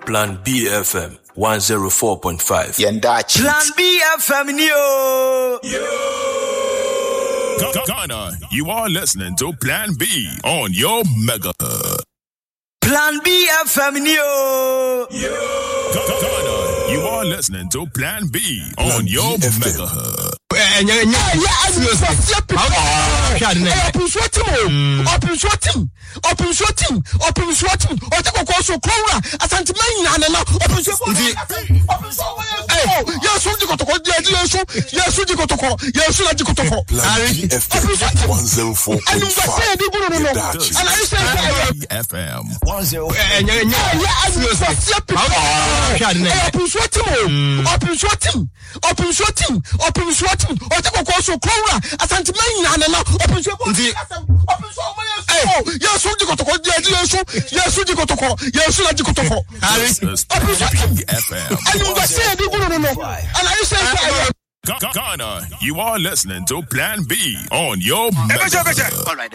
Plan B FM 104.5. Yendachi. Plan B FM yo. Ghana, you are listening to Plan B on your mega. Plan B FM yo. Ghana, you are listening to Plan B on your mega. Ghana, you are listening to Plan B on your mega. All right.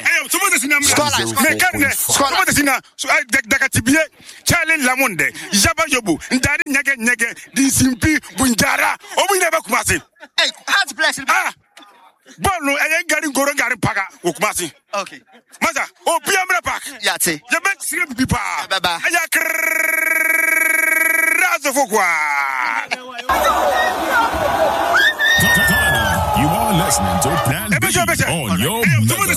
Charlie Lamonde, Jaba Yobu, Ndari Nyege, Disimpi, Bunjara, never Kumasi. Hey, heart bless you. Bono, I ain't getting Gorangari Paga, Ukumasi. Okay. Mother, oh, Piamra Park. Yati. The best people. Baba. You are listening to Plan B on your mega.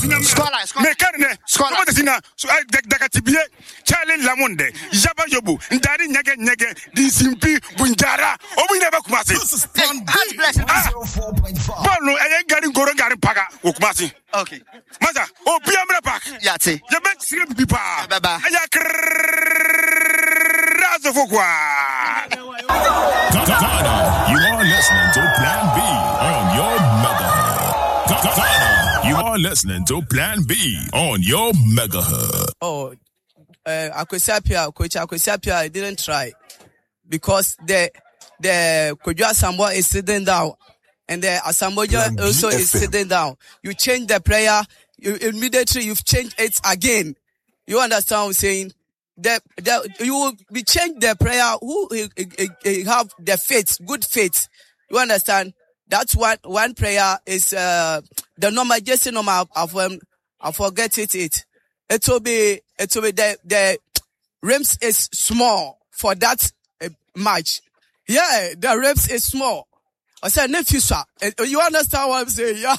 Charlie Lamonde, Jaba Yobu, Ndari Nyege, Disimpi, Bunjara, never Kumasi. Hey, heart bless you. Bono, I ain't getting Gorangari Paga, Ukumasi. Okay. Mother, oh, Piamra Park. Yati. The best people. Baba. Ghana, you are listening to Plan B on your mega. Ghana, you are listening to Plan B on your mega. Oh, Akwesiapia, I didn't try because the Kodwa Asamoah is sitting down and the Asamoah also is sitting down. You change the prayer, immediately you've changed it again. You understand what I'm saying? You will be change the prayer who have the faith, good faith. You understand? That's what one prayer is. The normal, just the normal. I forget it. It will be the rims is small for that match. Yeah, the rims is small. I said, nephew, sir. You understand what I'm saying? Yeah.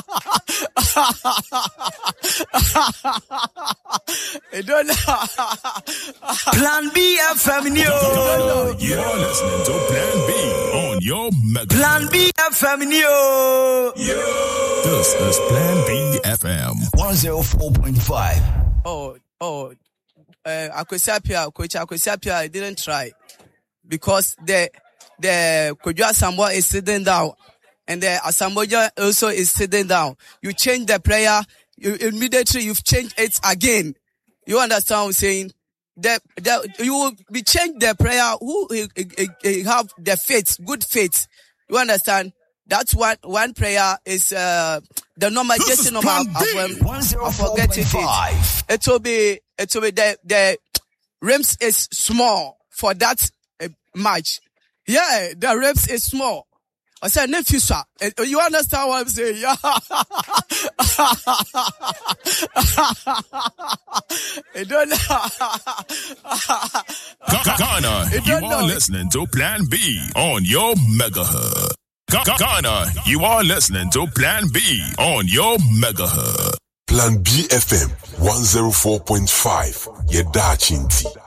Plan B FM yo. You are listening to Plan B on your mega. Plan B FM yo. This is Plan B FM 104.5. Akwesiapia, I didn't try because the Kodwa Asamoah is sitting down and the Asamoah also is sitting down. You change the prayer, immediately you've changed it again. You understand what I'm saying? You will be change the prayer who have the faith, good faith. You understand? That's what one prayer is. The normal, just the normal. I forget it. It will be the rims is small for that match. Yeah, the rims is small. I said, nephew, sir. You understand what I'm saying? Yeah. Ghana, you are listening to Plan B on your mega. Ghana, you are listening to Plan B on your mega. Plan B FM 104.5. Yendachi.